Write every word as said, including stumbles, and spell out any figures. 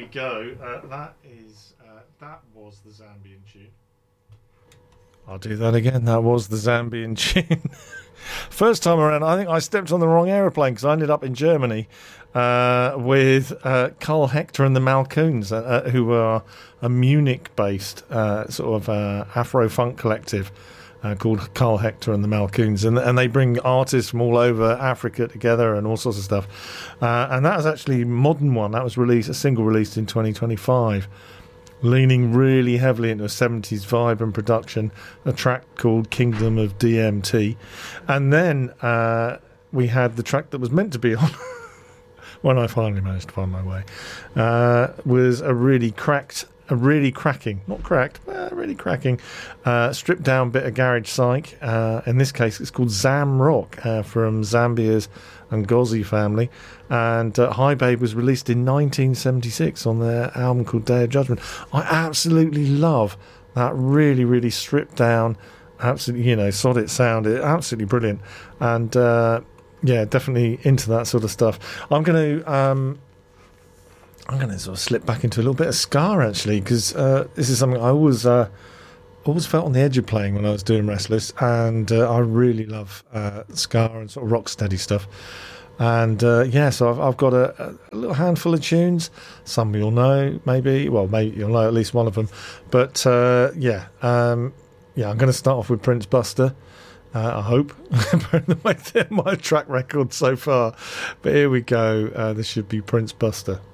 we go. Uh, that is uh, that was the Zambian tune. I'll do that again. That was the Zambian tune. First time around, I think I stepped on the wrong aeroplane because I ended up in Germany uh, with uh, Carl Hector and the Malcoons, uh, uh, who are a Munich-based uh, sort of uh, Afro-funk collective uh, called Carl Hector and the Malcoons, and, and they bring artists from all over Africa together and all sorts of stuff. Uh, and that was actually a modern one. That was released, a single released in twenty twenty-five. Leaning really heavily into a seventies vibe and production, a track called Kingdom of D M T. And then uh, we had the track that was meant to be on, when I finally managed to find my way, uh, was a really cracked, a really cracking, not cracked, but really cracking, uh, stripped down bit of garage psych. Uh, in this case, it's called Zam Rock uh, from Zambia's Ngozi family. And uh, Hi Babe was released in nineteen seventy-six on their album called Day of Judgment. I absolutely love that really, really stripped down, absolutely, you know, solid sound. It absolutely brilliant. And uh, yeah, definitely into that sort of stuff. I'm going to um, I'm going to sort of slip back into a little bit of ska actually, because uh, this is something I always uh, always felt on the edge of playing when I was doing Restless, and uh, I really love uh, ska and sort of rock steady stuff. And uh, yeah, so I've, I've got a, a little handful of tunes. Some you'll know, maybe. Well, maybe you'll know at least one of them. But uh, yeah, um, yeah, I'm going to start off with Prince Buster. Uh, I hope. My track record so far. But here we go. Uh, this should be Prince Buster.